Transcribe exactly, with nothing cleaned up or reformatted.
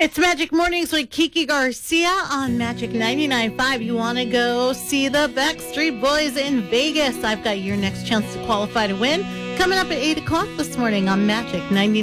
It's Magic Mornings with Kiki Garcia on Magic ninety-nine point five. You want to go see the Backstreet Boys in Vegas? I've got your next chance to qualify to win coming up at eight o'clock this morning on Magic ninety-nine point five.